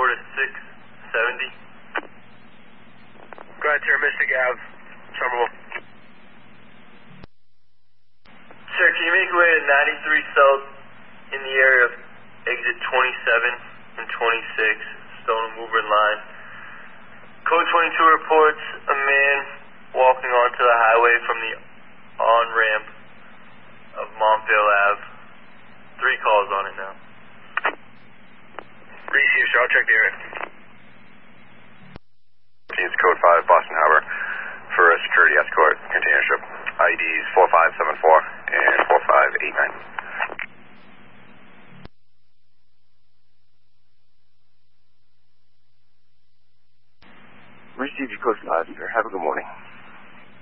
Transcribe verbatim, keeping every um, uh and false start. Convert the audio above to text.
to six seventy. Go ahead, sir. Mystic Ave. Somerville. Sir, can you make your way to ninety-three South in the area of exit twenty-seven and twenty-six, Stone and Woburn line? Code twenty-two reports a man walking onto the highway from the on-ramp of Montvale Ave. Three calls on it now. Receive, sir. I'll check the area. It's code five, Boston Harbor, for a security escort container ship. I Ds